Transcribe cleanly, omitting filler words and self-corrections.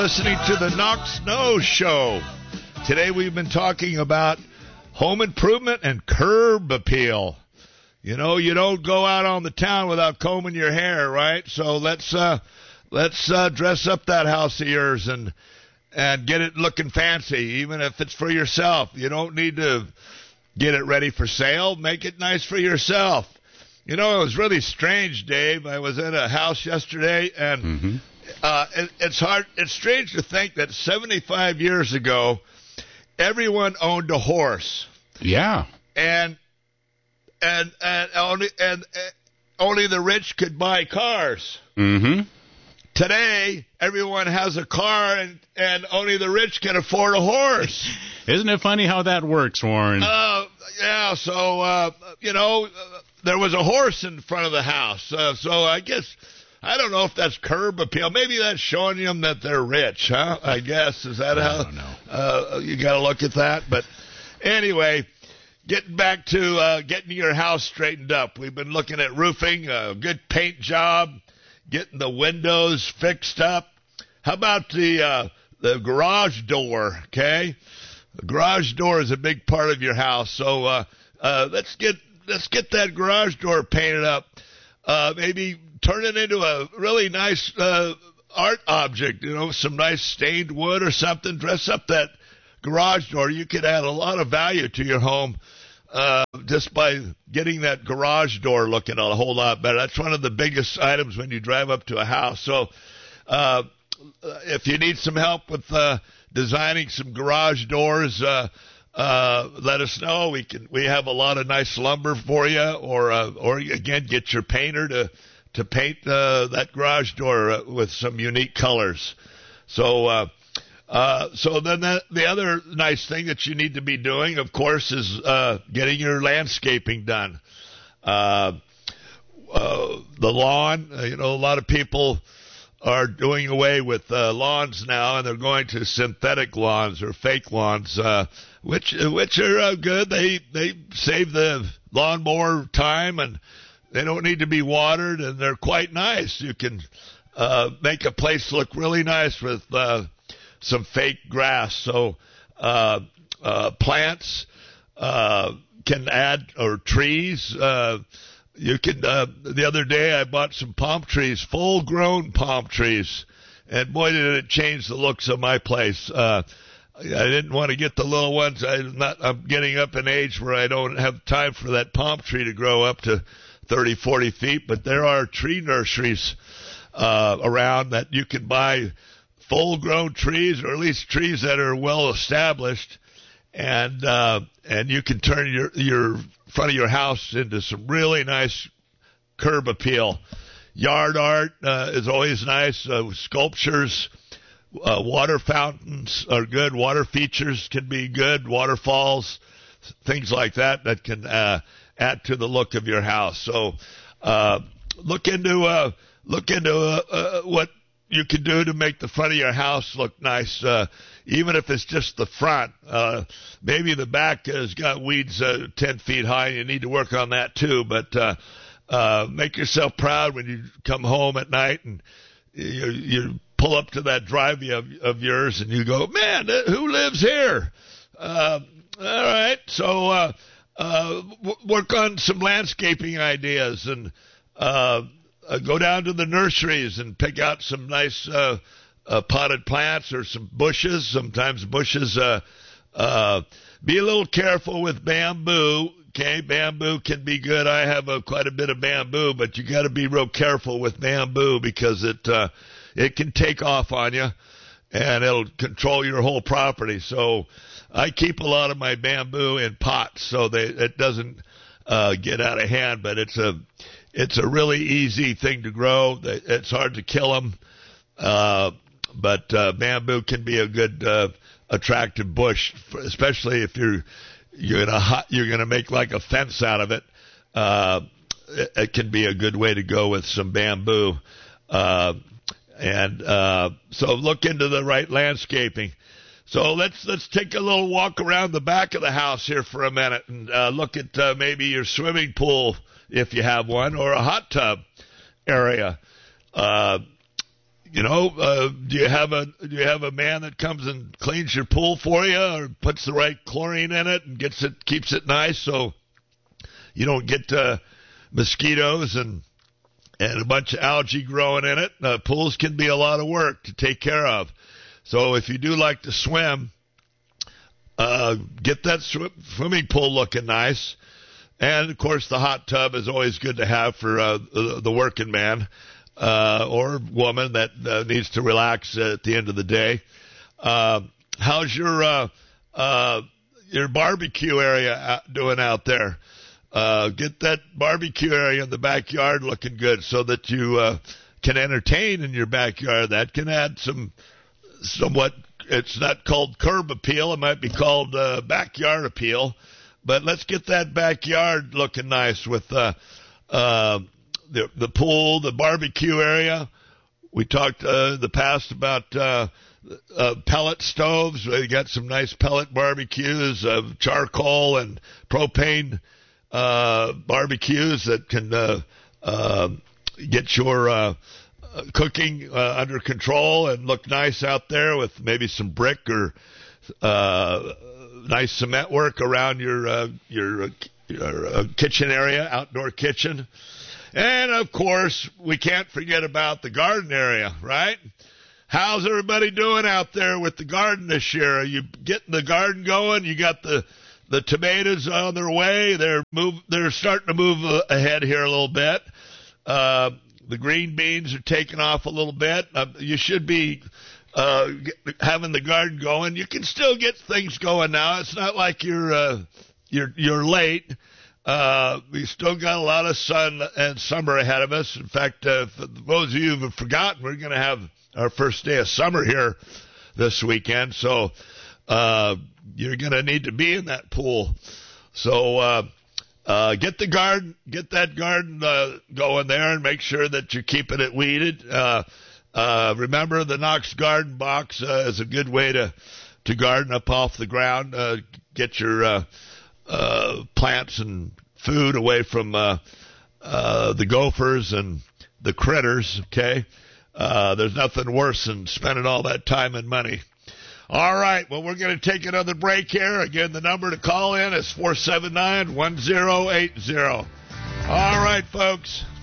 Listening to the Knock Snow Show. Today we've been talking about home improvement and curb appeal. You know, you don't go out on the town without combing your hair, right? So let's dress up that house of yours and get it looking fancy, even if it's for yourself. You don't need to get it ready for sale. Make it nice for yourself. You know, it was really strange, Dave. I was at a house yesterday, and it's strange to think that 75 years ago, everyone owned a horse. Yeah. And only the rich could buy cars. Mm-hmm. Today, everyone has a car, and only the rich can afford a horse. Isn't it funny how that works, Warren? Yeah, so, there was a horse in front of the house. So I guess, I don't know if that's curb appeal. Maybe that's showing them that they're rich, huh? I guess. Is that how? I don't know. You got to look at that. But anyway, getting back to getting your house straightened up. We've been looking at roofing, a good paint job, getting the windows fixed up. How about the garage door, okay? The garage door is a big part of your house. So let's get that garage door painted up. Maybe turn it into a really nice art object, some nice stained wood or something. Dress up that garage door. You could add a lot of value to your home just by getting that garage door looking a whole lot better. That's one of the biggest items when you drive up to a house. So if you need some help with designing some garage doors, let us know. We have a lot of nice lumber for you, or again, get your painter to paint that garage door with some unique colors. So then the other nice thing that you need to be doing, of course, is getting your landscaping done. The lawn, a lot of people are doing away with lawns now, and they're going to synthetic lawns or fake lawns, which are good. They save the lawnmower time, and they don't need to be watered, and they're quite nice. You can make a place look really nice with some fake grass. So plants can add, or trees. You can. The other day I bought some palm trees, full-grown palm trees, and boy, did it change the looks of my place. I didn't want to get the little ones. I'm getting up in age where I don't have time for that palm tree to grow up to 30, 40 feet, but there are tree nurseries around that you can buy full-grown trees, or at least trees that are well established, and you can turn your front of your house into some really nice curb appeal. Yard art is always nice. Sculptures, water fountains are good. Water features can be good. Waterfalls, things like that can add to the look of your house. So look into what you can do to make the front of your house look nice, even if it's just the front. Maybe the back has got weeds 10 feet high. You need to work on that too. But make yourself proud when you come home at night and you pull up to that driveway of yours and you go, man, who lives here? All right. So work on some landscaping ideas and go down to the nurseries and pick out some nice potted plants or some bushes. Sometimes bushes, be a little careful with bamboo. Okay, bamboo can be good. I have quite a bit of bamboo, but you got to be real careful with bamboo because it can take off on you and it'll control your whole property. So I keep a lot of my bamboo in pots so it doesn't get out of hand, but it's a really easy thing to grow. It's hard to kill them, but bamboo can be a good attractive bush, especially if you're gonna make like a fence out of it. It can be a good way to go with some bamboo, and so look into the right landscaping. So let's take a little walk around the back of the house here for a minute and look at maybe your swimming pool if you have one, or a hot tub area. Do you have a man that comes and cleans your pool for you, or puts the right chlorine in it and keeps it nice so you don't get mosquitoes and a bunch of algae growing in it? Pools can be a lot of work to take care of. So if you do like to swim, get that swimming pool looking nice. And, of course, the hot tub is always good to have for the working man or woman that needs to relax at the end of the day. How's your barbecue area doing out there? Get that barbecue area in the backyard looking good so that you can entertain in your backyard. That can add somewhat, it's not called curb appeal. It might be called backyard appeal. But let's get that backyard looking nice with the pool, the barbecue area. We talked in the past about pellet stoves. We got some nice pellet barbecues of charcoal and propane barbecues that can get your cooking under control and look nice out there with maybe some brick or nice cement work around your kitchen area, outdoor kitchen. And, of course, we can't forget about the garden area, right? How's everybody doing out there with the garden this year? Are you getting the garden going? You got the tomatoes on their way. They're starting to move ahead here a little bit. The green beans are taking off a little bit. You should be having the garden going. You can still get things going now. It's not like you're late. We still got a lot of sun and summer ahead of us. In fact, for those of you who have forgotten, we're going to have our first day of summer here this weekend. So you're going to need to be in that pool. So get that garden going there, and make sure that you're keeping it weeded. Remember, the Knox Garden Box is a good way to garden up off the ground. Get your plants and food away from the gophers and the critters, okay? There's nothing worse than spending all that time and money. All right, well, we're going to take another break here. Again, the number to call in is 479-1080. All right, folks.